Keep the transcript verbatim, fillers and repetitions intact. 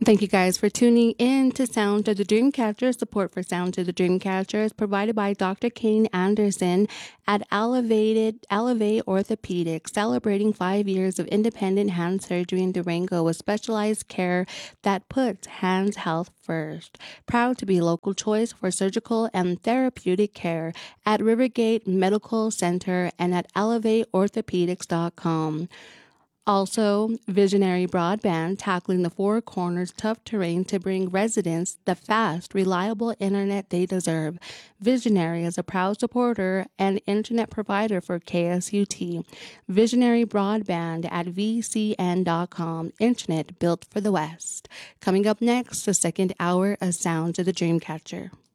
Thank you guys for tuning in to Sound of the Dreamcatcher. Support for Sound of the Dreamcatcher is provided by Doctor Kane Anderson at Elevated Elevate Orthopedics, celebrating five years of independent hand surgery in Durango with specialized care that puts hands health first. Proud to be local choice for surgical and therapeutic care at Rivergate Medical Center and at elevate orthopedics dot com. Also, Visionary Broadband, tackling the four corners tough terrain to bring residents the fast, reliable internet they deserve. Visionary is a proud supporter and internet provider for K S U T. Visionary Broadband at v c n dot com, internet built for the West. Coming up next, the second hour of Sounds of the Dreamcatcher.